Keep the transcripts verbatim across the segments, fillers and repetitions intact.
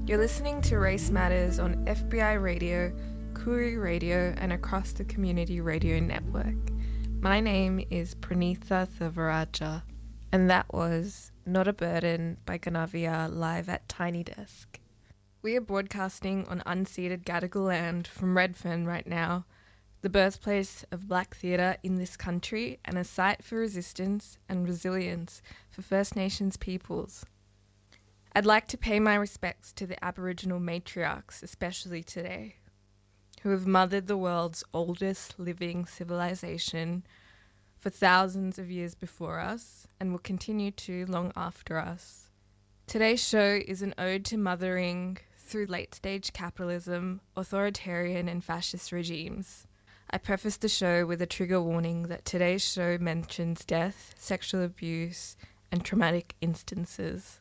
You're listening to Race Matters on F B I Radio, Koori Radio and across the Community Radio Network. My name is Pranitha Thavaraja, and that was Not a Burden by Ganavia live at Tiny Desk. We are broadcasting on unceded Gadigal land from Redfern right now, the birthplace of black theatre in this country and a site for resistance and resilience for First Nations peoples. I'd like to pay my respects to the Aboriginal matriarchs, especially today, who have mothered the world's oldest living civilization for thousands of years before us and will continue to long after us. Today's show is an ode to mothering through late-stage capitalism, authoritarian and fascist regimes. I preface the show with a trigger warning that today's show mentions death, sexual abuse, and traumatic instances.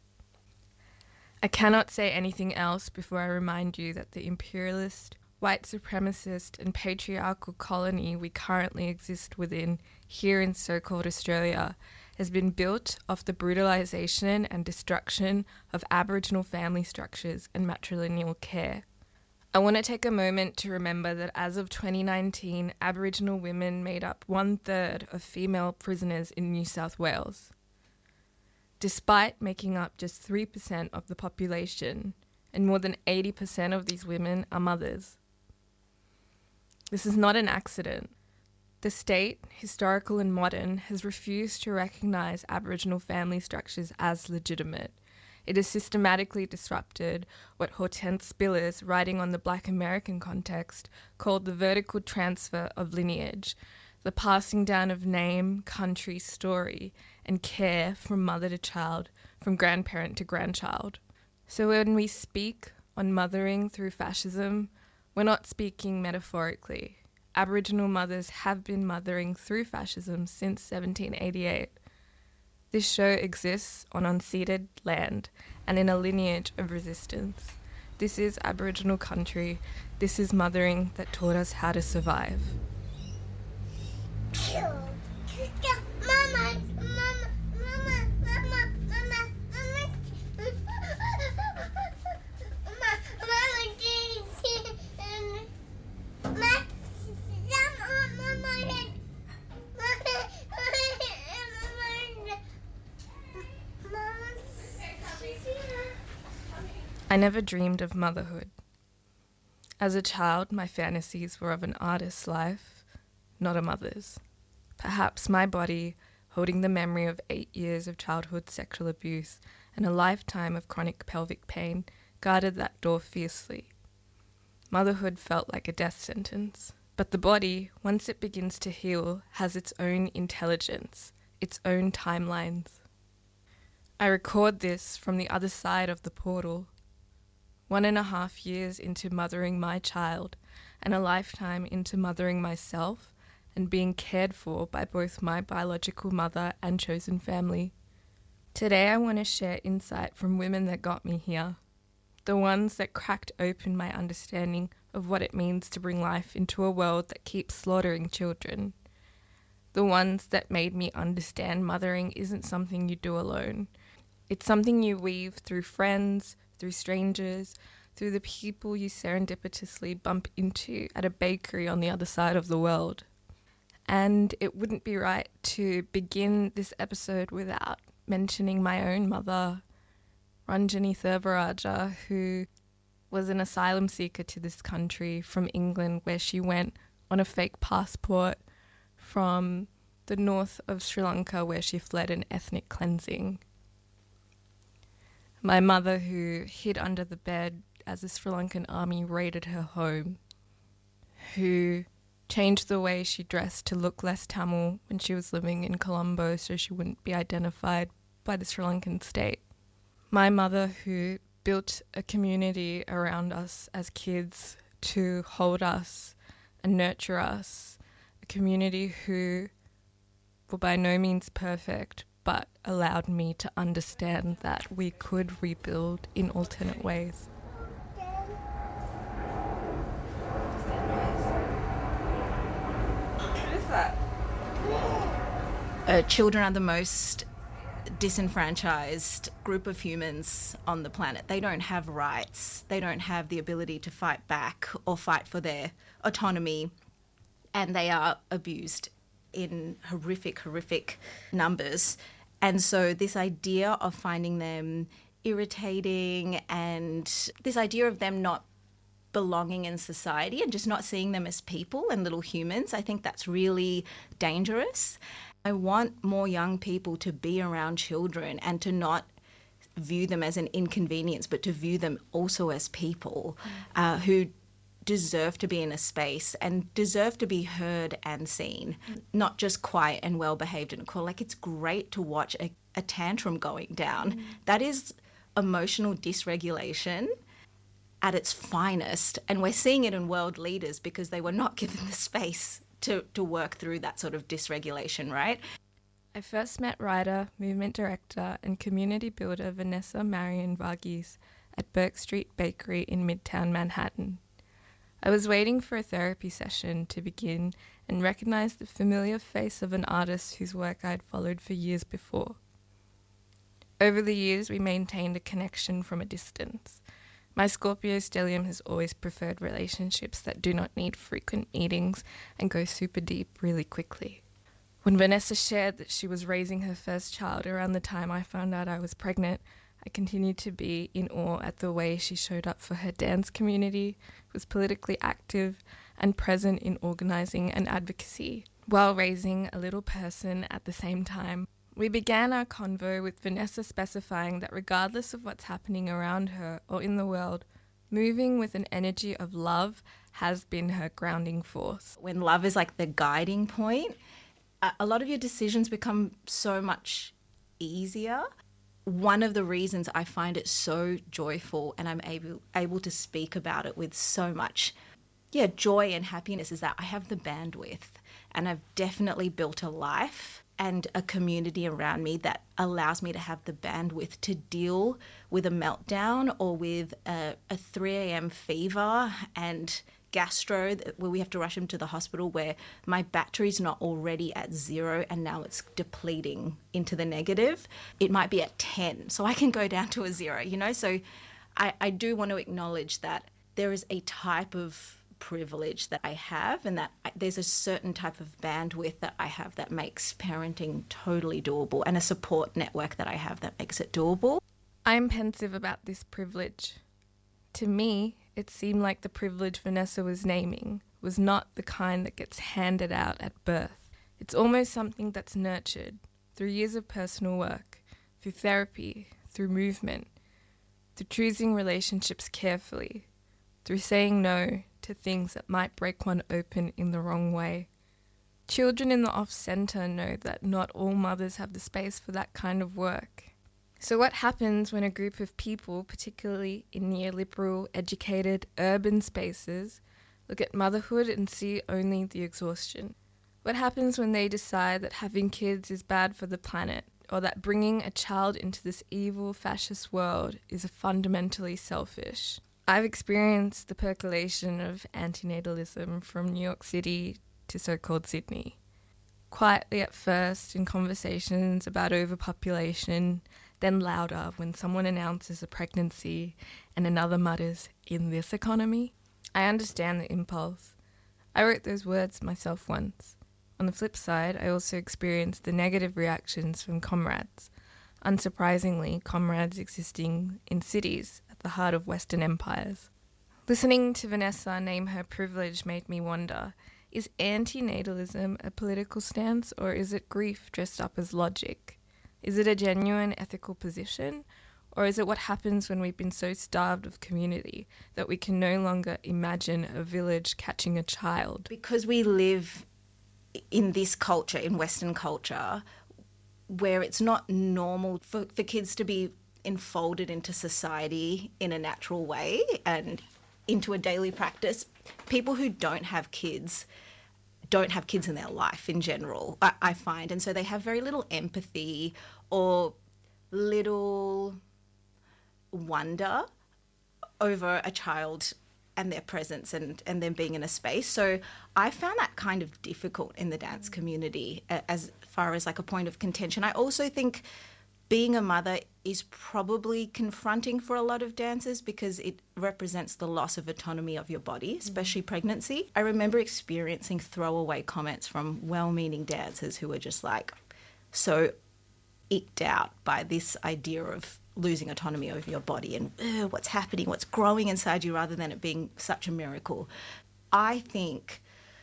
I cannot say anything else before I remind you that the imperialist, white supremacist and patriarchal colony we currently exist within here in so-called Australia has been built off the brutalisation and destruction of Aboriginal family structures and matrilineal care. I want to take a moment to remember that as of twenty nineteen, Aboriginal women made up one-third of female prisoners in New South Wales, despite making up just three percent of the population, and more than eighty percent of these women are mothers. This is not an accident. The state, historical and modern, has refused to recognise Aboriginal family structures as legitimate. It has systematically disrupted what Hortense Spillers, writing on the Black American context, called the vertical transfer of lineage, the passing down of name, country, story, and care from mother to child, from grandparent to grandchild. So when we speak on mothering through fascism, we're not speaking metaphorically. Aboriginal mothers have been mothering through fascism since seventeen eighty-eight. This show exists on unceded land and in a lineage of resistance. This is Aboriginal country. This is mothering that taught us how to survive. Mama, mama, mama, mama, mama, mama, I never dreamed of motherhood. As a child, my fantasies were of an artist's life, not a mother's. Perhaps my body, holding the memory of eight years of childhood sexual abuse and a lifetime of chronic pelvic pain, guarded that door fiercely. Motherhood felt like a death sentence. But the body, once it begins to heal, has its own intelligence, its own timelines. I record this from the other side of the portal, one and a half years into mothering my child and a lifetime into mothering myself and being cared for by both my biological mother and chosen family. Today I want to share insight from women that got me here, the ones that cracked open my understanding of what it means to bring life into a world that keeps slaughtering children, the ones that made me understand mothering isn't something you do alone. It's something you weave through friends, through strangers, through the people you serendipitously bump into at a bakery on the other side of the world. And it wouldn't be right to begin this episode without mentioning my own mother, Ranjani Thavaraja, who was an asylum seeker to this country from England, where she went on a fake passport from the north of Sri Lanka, where she fled an ethnic cleansing. My mother, who hid under the bed as the Sri Lankan army raided her home, who changed the way she dressed to look less Tamil when she was living in Colombo so she wouldn't be identified by the Sri Lankan state. My mother, who built a community around us as kids to hold us and nurture us, a community who were by no means perfect, but allowed me to understand that we could rebuild in alternate ways. Uh, children are the most disenfranchised group of humans on the planet. They don't have rights. They don't have the ability to fight back or fight for their autonomy. And they are abused in horrific, horrific numbers. And so this idea of finding them irritating and this idea of them not belonging in society and just not seeing them as people and little humans, I think that's really dangerous. I want more young people to be around children and to not view them as an inconvenience, but to view them also as people uh, who deserve to be in a space and deserve to be heard and seen, not just quiet and well-behaved and cool. Like, it's great to watch a, a tantrum going down. Mm. That is emotional dysregulation at its finest, and we're seeing it in world leaders because they were not given the space to, to work through that sort of dysregulation, right? I first met writer, movement director and community builder Vanessa Marion Varghese at Burke Street Bakery in Midtown Manhattan. I was waiting for a therapy session to begin and recognised the familiar face of an artist whose work I had followed for years before. Over the years, we maintained a connection from a distance. My Scorpio stellium has always preferred relationships that do not need frequent meetings and go super deep really quickly. When Vanessa shared that she was raising her first child around the time I found out I was pregnant, I continued to be in awe at the way she showed up for her dance community, was politically active and present in organising and advocacy, while raising a little person at the same time. We began our convo with Vanessa specifying that regardless of what's happening around her or in the world, moving with an energy of love has been her grounding force. When love is like the guiding point, a lot of your decisions become so much easier. One of the reasons I find it so joyful and I'm able able to speak about it with so much yeah, joy and happiness is that I have the bandwidth, and I've definitely built a life and a community around me that allows me to have the bandwidth to deal with a meltdown or with a, a three a.m. fever and gastro where we have to rush him to the hospital, where my battery's not already at zero and now it's depleting into the negative. It might be at ten, so I can go down to a zero, you know? So I, I do want to acknowledge that there is a type of privilege that I have, and that I, there's a certain type of bandwidth that I have that makes parenting totally doable, and a support network that I have that makes it doable. I'm pensive about this privilege. To me, it seemed like the privilege Vanessa was naming was not the kind that gets handed out at birth. It's almost something that's nurtured through years of personal work, through therapy, through movement, through choosing relationships carefully, through saying no to things that might break one open in the wrong way. Children in the off-centre know that not all mothers have the space for that kind of work. So what happens when a group of people, particularly in neoliberal, educated, urban spaces, look at motherhood and see only the exhaustion? What happens when they decide that having kids is bad for the planet, or that bringing a child into this evil, fascist world is fundamentally selfish? I've experienced the percolation of antinatalism from New York City to so-called Sydney. Quietly at first in conversations about overpopulation, then louder when someone announces a pregnancy and another mutters, "in this economy?" I understand the impulse. I wrote those words myself once. On the flip side, I also experienced the negative reactions from comrades. Unsurprisingly, comrades existing in cities at the heart of Western empires. Listening to Vanessa name her privilege made me wonder, is antinatalism a political stance, or is it grief dressed up as logic? Is it a genuine ethical position, or is it what happens when we've been so starved of community that we can no longer imagine a village catching a child? Because we live in this culture, in Western culture, where it's not normal for, for kids to be enfolded into society in a natural way and into a daily practice. People who don't have kids don't have kids in their life in general, I, I find. And so they have very little empathy or little wonder over a child and their presence and, and them being in a space. So I found that kind of difficult in the dance community as far as like a point of contention. I also think being a mother is probably confronting for a lot of dancers because it represents the loss of autonomy of your body, especially mm. pregnancy. I remember experiencing throwaway comments from well-meaning dancers who were just like so icked out by this idea of losing autonomy over your body and uh, what's happening, what's growing inside you, rather than it being such a miracle. I think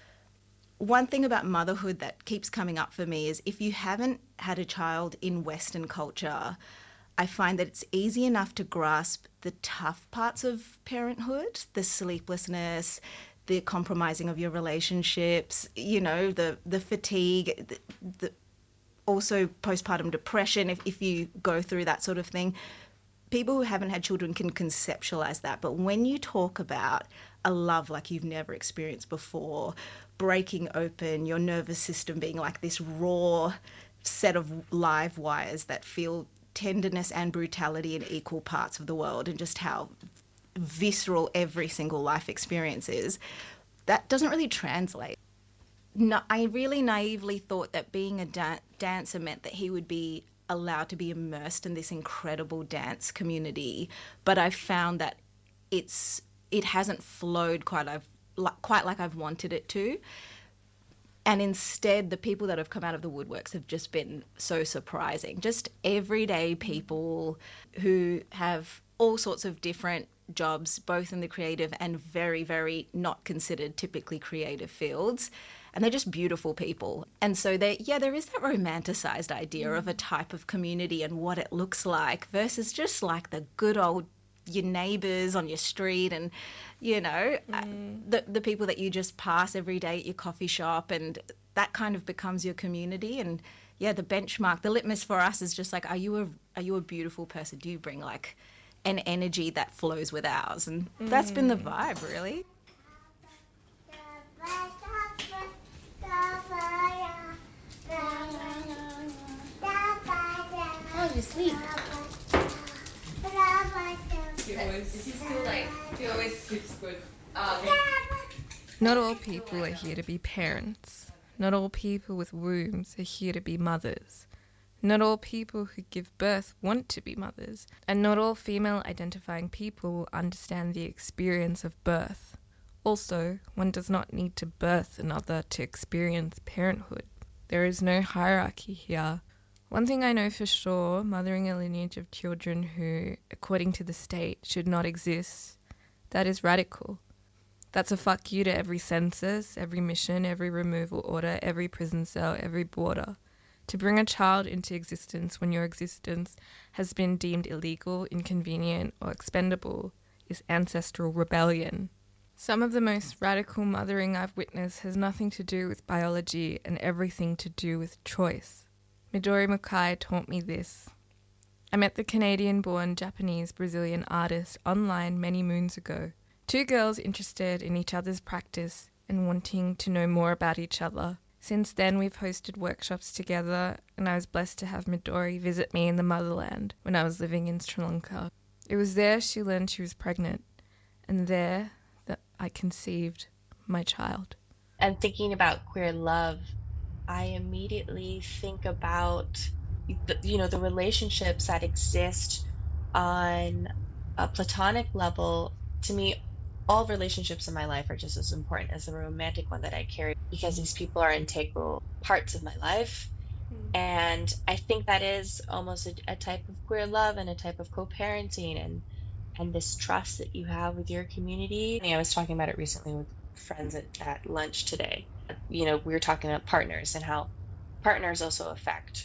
one thing about motherhood that keeps coming up for me is if you haven't had a child in Western culture, I find that it's easy enough to grasp the tough parts of parenthood, the sleeplessness, the compromising of your relationships, you know, the, the fatigue, the, the also postpartum depression, if, if you go through that sort of thing. People who haven't had children can conceptualize that. But when you talk about a love like you've never experienced before, breaking open, your nervous system being like this raw set of live wires that feel tenderness and brutality in equal parts of the world, and just how visceral every single life experience is, that doesn't really translate. No, I really naively thought that being a da- dancer meant that he would be allowed to be immersed in this incredible dance community, but I've found that it's it hasn't flowed quite I've quite like I've wanted it to. And instead, the people that have come out of the woodworks have just been so surprising. Just everyday people who have all sorts of different jobs, both in the creative and very, very not considered typically creative fields. And they're just beautiful people. And so, they, yeah, there is that romanticized idea mm. of a type of community and what it looks like versus just like the good old your neighbours on your street and, you know, mm. the the people that you just pass every day at your coffee shop, and that kind of becomes your community. And yeah, the benchmark, the litmus for us is just like, are you a are you a beautiful person? Do you bring like an energy that flows with ours? And mm. that's been the vibe, really. Oh, you sleep. He always, is he still like, he always sleeps good. Um, Not all people are here to be parents. Not all people with wombs are here to be mothers. Not all people who give birth want to be mothers. And not all female identifying people understand the experience of birth. Also, one does not need to birth another to experience parenthood. There is no hierarchy here. One thing I know for sure, mothering a lineage of children who, according to the state, should not exist, that is radical. That's a fuck you to every census, every mission, every removal order, every prison cell, every border. To bring a child into existence when your existence has been deemed illegal, inconvenient, or expendable is ancestral rebellion. Some of the most radical mothering I've witnessed has nothing to do with biology and everything to do with choice. Midori Mukai taught me this. I met the Canadian-born Japanese-Brazilian artist online many moons ago. Two girls interested in each other's practice and wanting to know more about each other. Since then, we've hosted workshops together, and I was blessed to have Midori visit me in the motherland when I was living in Sri Lanka. It was there she learned she was pregnant, and there that I conceived my child. And thinking about queer love, I immediately think about, you know, the relationships that exist on a platonic level. To me, all relationships in my life are just as important as the romantic one that I carry, because these people are integral parts of my life. Mm. And I think that is almost a, a type of queer love and a type of co-parenting and and this trust that you have with your community. I mean, I was talking about it recently with friends at, at lunch today. You know, we were talking about partners and how partners also affect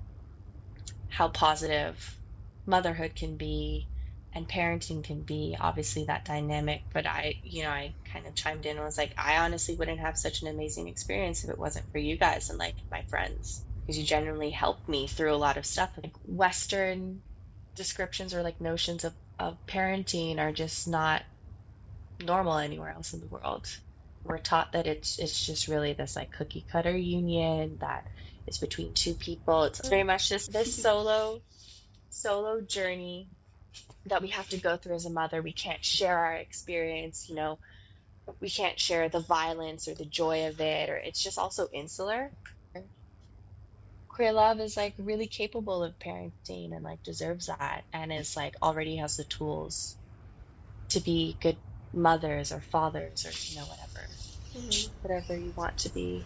how positive motherhood can be and parenting can be. Obviously that dynamic, but I, you know, I kind of chimed in and was like, I honestly wouldn't have such an amazing experience if it wasn't for you guys and like my friends, because you genuinely helped me through a lot of stuff. Like Western descriptions or like notions of, of parenting are just not normal anywhere else in the world. We're taught that it's it's just really this like cookie cutter union that is between two people. It's very much just this solo solo journey that we have to go through as a mother. We can't share our experience, you know, we can't share the violence or the joy of it, or it's just also insular. queer love is like really capable of parenting and like deserves that and is like already has the tools to be good mothers or fathers or you know whatever Mhm. whatever you want to be.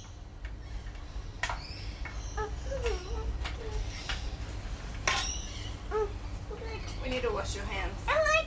We need to wash your hands. I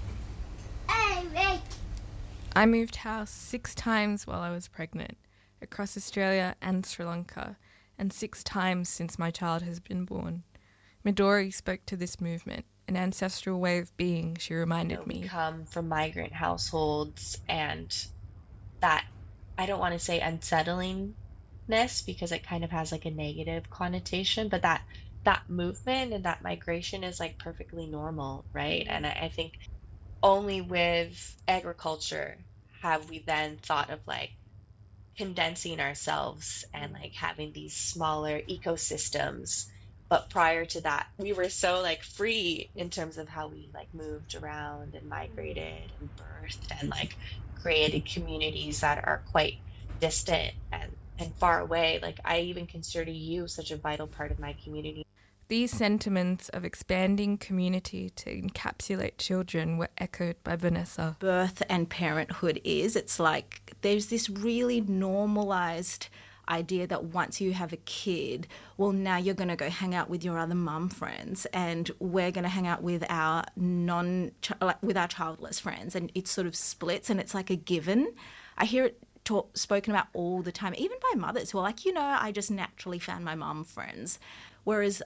like. I moved house six times while I was pregnant, across Australia and Sri Lanka, and six times since my child has been born. Midori spoke to this movement, an ancestral way of being, she reminded You know, we me. come from migrant households, and that, I don't want to say unsettlingness because it kind of has like a negative connotation, but that that movement and that migration is like perfectly normal, right? And I, I think only with agriculture have we then thought of like condensing ourselves and like having these smaller ecosystems. But prior to that, we were so like free in terms of how we like moved around and migrated and birthed and like created communities that are quite distant and, and far away. Like I even consider you such a vital part of my community. These sentiments of expanding community to encapsulate children were echoed by Vanessa. Birth and parenthood is, it's like there's this really normalized idea that once you have a kid, well, now you're going to go hang out with your other mum friends and we're going to hang out with our non like with our childless friends, and it sort of splits and it's like a given. I hear it talk, spoken about all the time, even by mothers who are like, you know, I just naturally found my mum friends. Whereas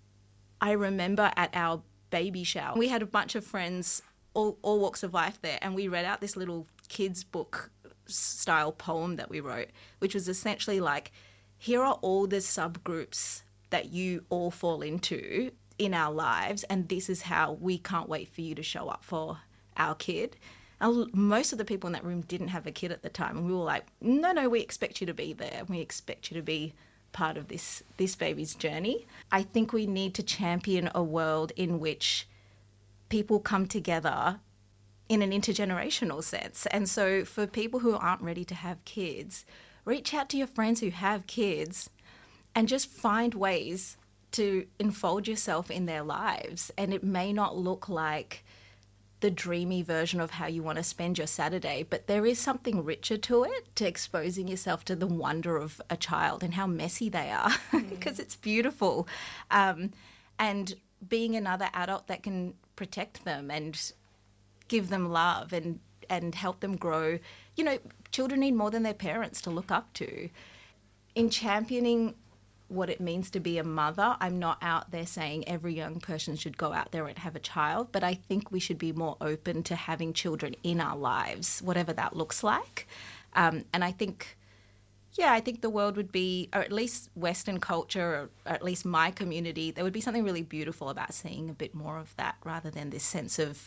I remember at our baby shower, we had a bunch of friends, all, all walks of life there, and we read out this little kids book style poem that we wrote, which was essentially like, here are all the subgroups that you all fall into in our lives, and this is how we can't wait for you to show up for our kid. And most of the people in that room didn't have a kid at the time, and we were like, no, no, we expect you to be there. We expect you to be part of this this baby's journey. I think we need to champion a world in which people come together in an intergenerational sense. And so for people who aren't ready to have kids, reach out to your friends who have kids and just find ways to enfold yourself in their lives. And it may not look like the dreamy version of how you want to spend your Saturday, but there is something richer to it, to exposing yourself to the wonder of a child and how messy they are, because mm. it's beautiful. Um, and being another adult that can protect them and give them love and, and help them grow. You know, children need more than their parents to look up to. In championing what it means to be a mother, I'm not out there saying every young person should go out there and have a child, but I think we should be more open to having children in our lives, whatever that looks like. Um, and I think, yeah, I think the world would be, or at least Western culture, or at least my community, there would be something really beautiful about seeing a bit more of that rather than this sense of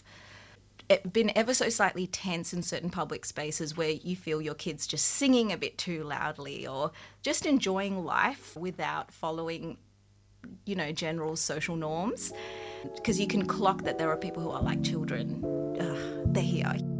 it been ever so slightly tense in certain public spaces where you feel your kids just singing a bit too loudly or just enjoying life without following, you know, general social norms. Because you can clock that there are people who are like children. Ugh, they're here.